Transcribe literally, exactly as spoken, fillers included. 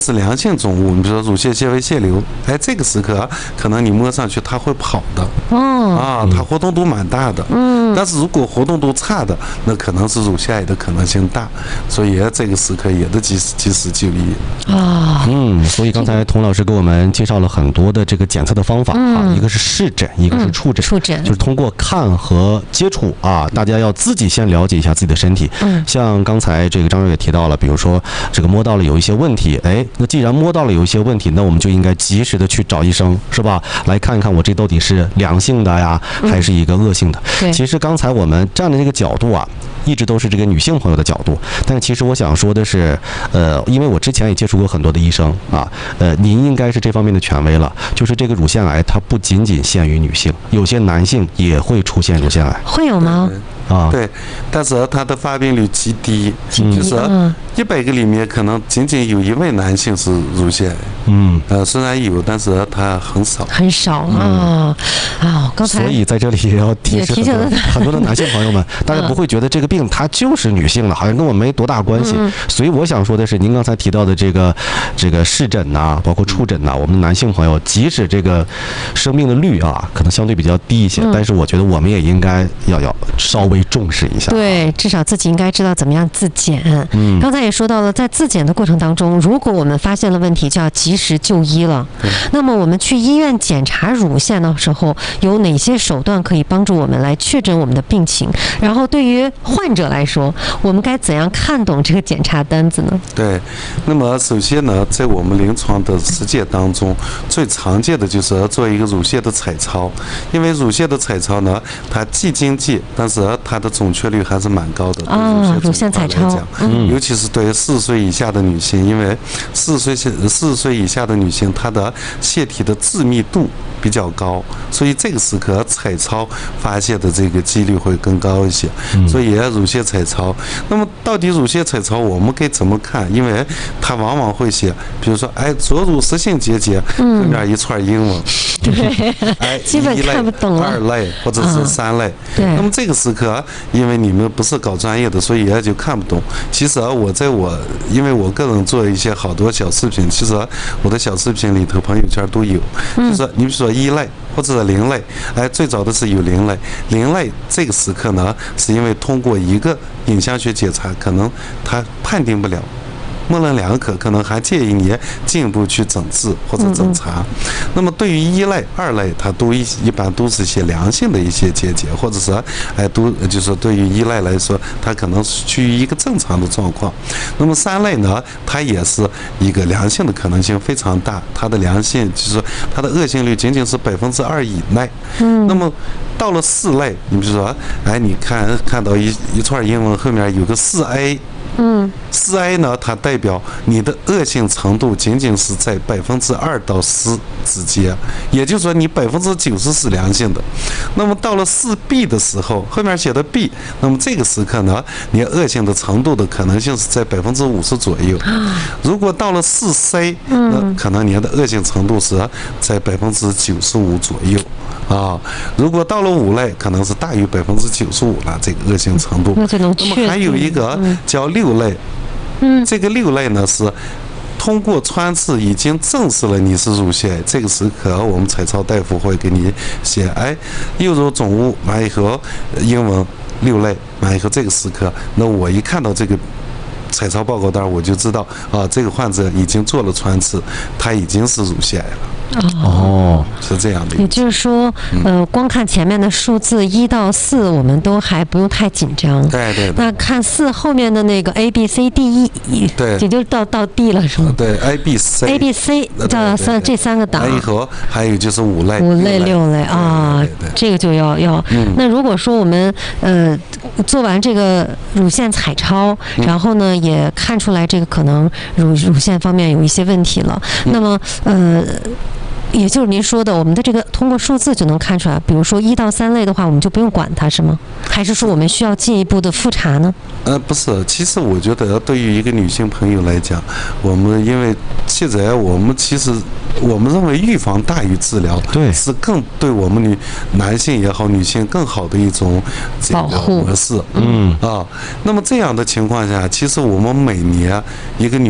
是良性肿物，你比如说乳腺纤维腺瘤，哎，这个时刻可能你摸上去它会跑的， 哦， 啊，它活动度蛮大的， 嗯， 但是如果活动度差的，那可能是乳腺癌的可能性大，所以这个时刻也得及时及时就医啊。 嗯，所以刚才童老师给我们介绍了很多的这个检测的方法啊， 嗯、 一个是视诊，一个是触诊， 触诊就是通过看和接触啊，大家要自己先了解一下自己的身体。 嗯， 像刚才这个张瑞也提到了，比如说这个摸到了有一些问题，哎，那既然摸到了有一些问题，那我们就应该及时的去找医生，是吧？来看一看我这到底是良性的呀，还是一个恶性的。 对， 其实刚才我们站的这个角度啊，一直都是这个女性朋友的角度，但是其实我想说的是，呃，因为我之前也接触过很多的医生啊，呃，您应该是这方面的权威了。就是这个乳腺癌，它不仅仅限于女性，有些男性也会出现乳腺癌， 会有吗？ 啊， 对，但是它的发病率极低， 嗯、 就是一百个里面可能仅仅有一位男性是乳腺癌。 嗯， 呃，虽然有，但是它很少， 很少啊、嗯、啊！刚才所以在这里也要提示很多很多的男性朋友们，大家不会觉得这个病它就是女性的，好像跟我没多大关系。 嗯、 所以我想说的是，您刚才提到的这个这个视诊呐，包括触诊呐，我们的男性朋友，即使这个生病的率啊，可能相对比较低一些，嗯、但是我觉得我们也应该要要稍微重视一下。 对，至少自己应该知道怎么样自检。 嗯， 刚才也说到了，在自检的过程当中，如果我们发现了问题，就要及时就医了。那么我们去医院检查乳腺的时候，有哪些手段可以帮助我们来确诊我们的病情？然后对于患者来说，我们该怎样看懂这个检查单子呢？ 对，那么首先呢，在我们临床的实践当中，最常见的就是做一个乳腺的彩超，因为乳腺的彩超呢，它既经济，但是它的准确率还是蛮高的。 啊，乳腺彩超， 嗯，尤其是对四十岁以下的女性，因为四十岁四十岁以下的女性，她的腺体的致密度比较高，所以这个时刻彩超发现的这个几率会更高一些。嗯、所以乳腺彩超，那么到底乳腺彩超我们该怎么看？因为它往往会写，比如说，哎，左乳实性结节，后面一串英文， 对， 哎， 基本看不懂了。 二类或者是三类， 对。 那么这个时刻，因为你们不是搞专业的，所以也就看不懂。其实啊，我在我因为我个人做一些好多小视频，其实我的小视频里头朋友圈都有，就是你比如说一类或者是零类，哎，最早的是有零类，零类这个时刻呢，是因为通过一个影像学检查，可能他判定不了。模棱两可，可能还建议你进一步去诊治或者诊查。嗯嗯那么对于一类、二类，它都一一般都是一些良性的一些结节，或者是哎都就是对于一类来说，它可能是趋于一个正常的状况。那么三类呢，它也是一个良性的可能性非常大，它的良性就是它的恶性率仅仅是百分之二以内。嗯。那么到了四类，你比如说，哎，你看看到一一串英文后面有个四 A。 嗯， 四 A 呢，它代表你的恶性程度仅仅是在百分之二到十之间，也就是说你百分之九十是良性的。那么到了四 B 的时候，后面写的 B， 那么这个时刻呢，你恶性的程度的可能性是在百分之五十左右。如果到了四 C， 那可能你的恶性程度是在百分之九十五左右。啊，如果到了五类，可能是大于百分之九十五了，这个恶性程度。 那就能那么还有一个叫六类， 嗯， 这个六类呢是通过穿刺已经证实了你是乳腺癌，这个时刻我们彩超大夫会给你写，哎，右乳肿物，完以后英文六类，完以后这个时刻，那我一看到这个彩超报告单，我就知道啊，这个患者已经做了穿刺，他已经是乳腺癌了。 哦， 是这样的。 也就是说，呃，光看前面的数字一到四，我们都还不用太紧张。 对对。 那看四后面的那个 A B C D E， 对， 也就到到 D 了，是吗？ 对 ，A B C。A B C 叫三这三个档。 以后还有就是五类。 五类六类啊，这个就要要。那如果说我们呃做完这个乳腺彩超，然后呢也看出来这个可能乳乳腺方面有一些问题了，那么呃。也就是您说的，我们的这个通过数字就能看出来。比如说一到三类的话，我们就不用管它，是吗？还是说我们需要进一步的复查呢？ 呃，不是，其实我觉得对于一个女性朋友来讲，我们因为现在我们其实我们认为预防大于治疗， 对， 是更对我们女男性也好，女性更好的一种这个模式。嗯啊，那么这样的情况下，其实我们每年一个女